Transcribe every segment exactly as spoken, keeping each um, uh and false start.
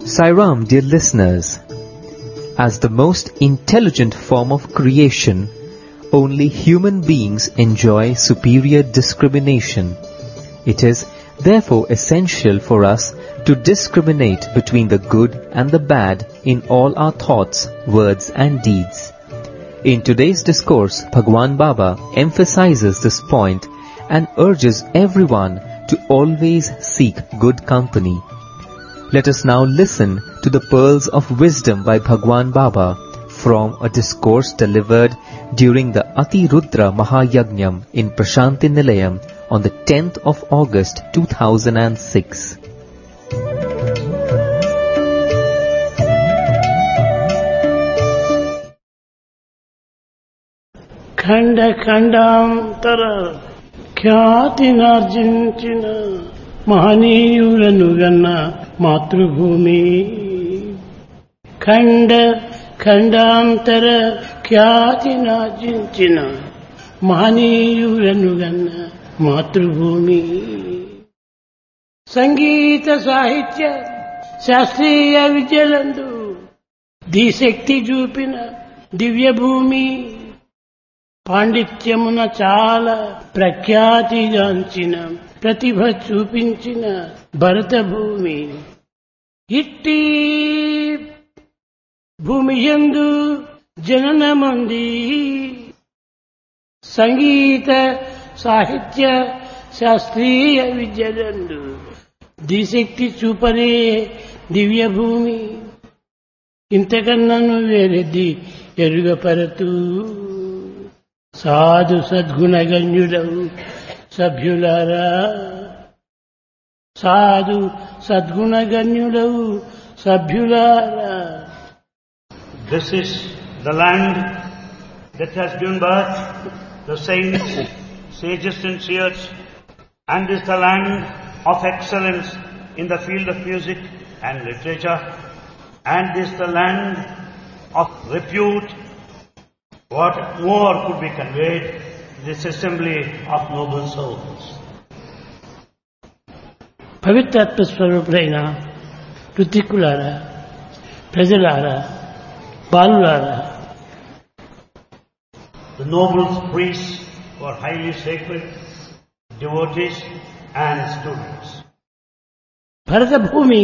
Sairam, dear listeners, as the most intelligent form of creation, only human beings enjoy superior discrimination. It is therefore essential for us to discriminate between the good and the bad in all our thoughts, words and deeds. In today's discourse, Bhagwan Baba emphasizes this point and urges everyone to always seek good company. Let us now listen to the pearls of wisdom by Bhagwan Baba from a discourse delivered during the Ati Rudra Mahayagnyam in Prashanti Nilayam on the tenth of August two thousand six. ఖండ ఖండాంతర ఖ్యాతినార్జించిన మహనీయులను గన్న మాతృభూమి. ఖండ ఖండాంతర ఖ్యాతినార్జించిన మహనీయులను గన్న మాతృభూమి. సంగీత సాహిత్య శాస్త్రీయ విద్యలందు దిశక్తి చూపిన దివ్యభూమి. పాండిత్యమున చాలా ప్రఖ్యాతిగాంచిన ప్రతిభ చూపించిన భరత భూమి. ఇట్టి భూమి యందు జననమంది సంగీత సాహిత్య శాస్త్రీయ విద్యలందు దిశక్తి చూపనే దివ్యభూమి. ఇంతకన్నను వేరెద్ది ఎరుగపరతూ సాధు సద్గుణగణ్యుడవు సభ్యులారా. సాధు సద్గుణగణ్యుడవు సభ్యులారా. This is the land that has given birth the saints, sages and seers, and is the land of excellence in the field of music and literature, and is the land of repute. What more could be conveyed to this assembly of noble souls? పవిత్రాత్మ స్వరూపుడైన ఋత్విక్కులారా, ప్రజలారా, బాలులారా. The noble priests who are highly sacred, devotees and students. భరత భూమి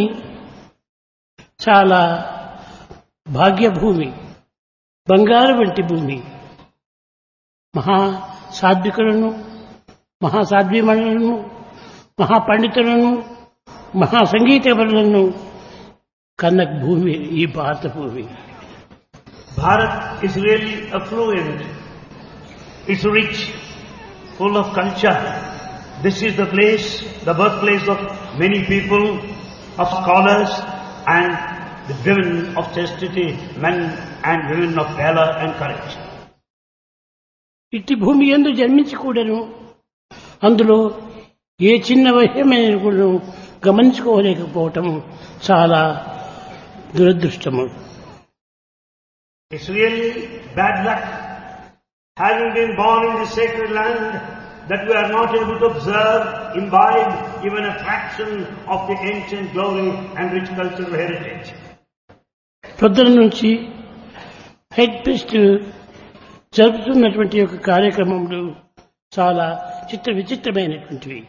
చాలా భాగ్యభూమి, బంగారు వంటి భూమి. మహా సాత్వికులను, మహాసాధ్వీమణులను, మహాపండితులను, మహాసంగీతపరులను కన్న భూమి ఈ భారత భూమి. Bharat is really affluent. It's rich, full of culture. This is the place, the birthplace of many people, of scholars and the women of chastity, men and women of valor and courage. ఇట్టి భూమి యందు జన్మించి కూడాను అందులో ఏ చిన్న విషయమైన కూడా గమనించుకోలేకపోవటం చాలా దురదృష్టము. It's really bad luck, having been born in this sacred land, that we are not able to observe, imbibe even a fraction of the ancient glory and rich cultural heritage. ప్రొద్దున నుంచి హెడ్ ప్రీస్ట్ జరుపుతున్నటువంటి యొక్క కార్యక్రమములు చాలా చిత్ర విచిత్రమైనటువంటివి.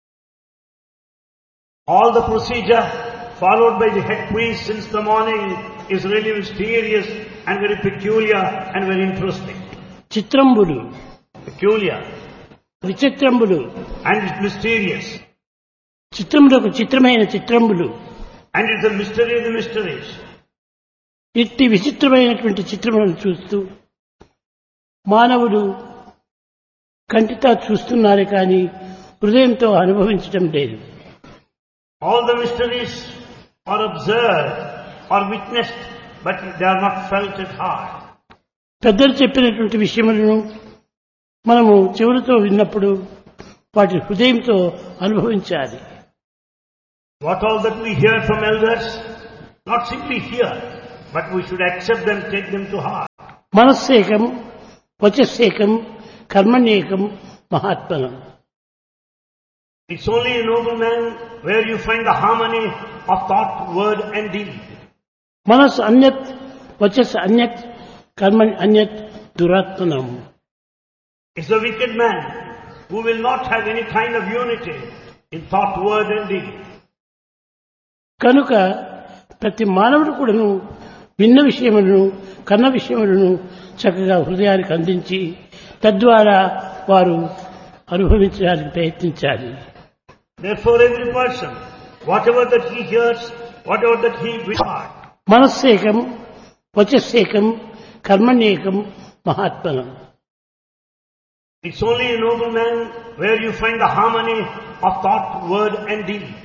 All the procedure followed by the head priest since the morning is really mysterious and very peculiar and very interesting. చిత్రంబులు, Peculiar విచిత్రంబులు, and it's mysterious. చిత్రములకు చిత్రమైన చిత్రంబులు. And it's the mystery of the mysteries. ఇట్టి విచిత్రమైనటువంటి చిత్రములను చూస్తూ మానవుడు కంటితో చూస్తున్నారు కానీ హృదయంతో అనుభవించడం లేదు. All the mysteries are observed or witnessed, but they are not felt at heart. పెద్దలు చెప్పినటువంటి విషయములను మనము చెవులతో విన్నప్పుడు వాటి హృదయంతో అనుభవించాలి. What all that we hear from elders, not simply hear, but we should accept them, take them to heart. మనస్సేకం, వచస్సేకం, కర్మణ్యేకం, మహాత్మనం. It's only a noble man where you find the harmony of thought, word and deed. మనస్సు అన్యత్ వచస్ అన్యత్ కర్మణి అన్యత్ దురాత్మనం. It's the wicked man who will not have any kind of unity in thought, word and deed. కనుక ప్రతి మానవుడు కూడాను భిన్న విషయములను కన్న విషయములను చక్కగా హృదయానికి అందించి తద్వారా వారు అనుభవించడానికి ప్రయత్నించాలి. Therefore every person, whatever that he hears, whatever that he will heart. మనస్సేకం వచస్సేకం కర్మణ్యేకం మహాత్మనం. It's only a noble man where you find the harmony of thought, word and deed.